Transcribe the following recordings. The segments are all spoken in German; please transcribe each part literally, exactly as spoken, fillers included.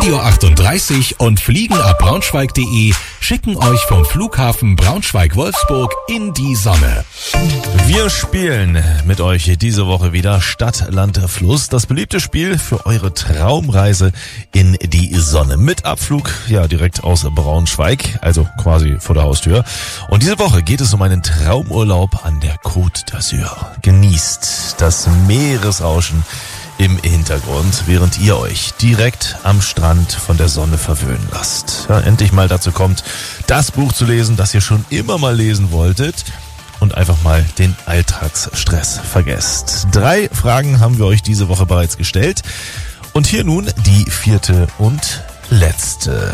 Radio achtunddreißig und Fliegenabbraunschweig punkt de schicken euch vom Flughafen Braunschweig-Wolfsburg in die Sonne. Wir spielen mit euch diese Woche wieder Stadt, Land, Fluss. Das beliebte Spiel für eure Traumreise in die Sonne. Mit Abflug, ja, direkt aus Braunschweig, also quasi vor der Haustür. Und diese Woche geht es um einen Traumurlaub an der Côte d'Azur. Genießt das Meeresrauschen im Hintergrund, während ihr euch direkt am Strand von der Sonne verwöhnen lasst. Ja, endlich mal dazu kommt, das Buch zu lesen, das ihr schon immer mal lesen wolltet und einfach mal den Alltagsstress vergesst. Drei Fragen haben wir euch diese Woche bereits gestellt und hier nun die vierte und letzte.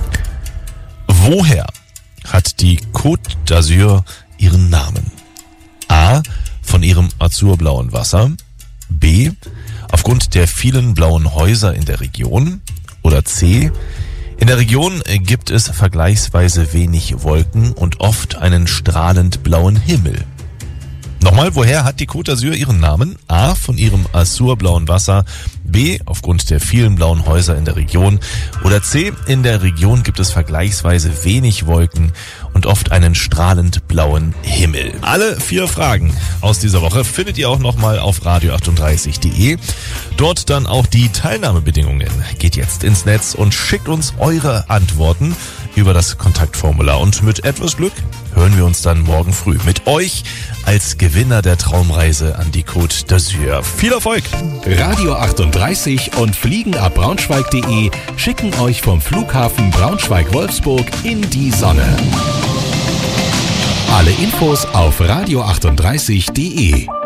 Woher hat die Côte d'Azur ihren Namen? A. Von ihrem azurblauen Wasser. B. Aufgrund der vielen blauen Häuser in der Region. Oder C. In der Region gibt es vergleichsweise wenig Wolken und oft einen strahlend blauen Himmel. Nochmal, woher hat die Côte d'Azur ihren Namen? A. Von ihrem azurblauen Wasser. B. Aufgrund der vielen blauen Häuser in der Region. Oder C. In der Region gibt es vergleichsweise wenig Wolken und oft einen strahlend blauen Himmel. Alle vier Fragen aus dieser Woche findet ihr auch nochmal auf radio achtunddreißig punkt de. Dort dann auch die Teilnahmebedingungen. Geht jetzt ins Netz und schickt uns eure Antworten über das Kontaktformular. Und mit etwas Glück hören wir uns dann morgen früh mit euch als Gewinner der Traumreise an die Côte d'Azur. Viel Erfolg! Radio achtunddreißig und Fliegenabbraunschweig punkt de schicken euch vom Flughafen Braunschweig-Wolfsburg in die Sonne. Alle Infos auf radio achtunddreißig punkt de.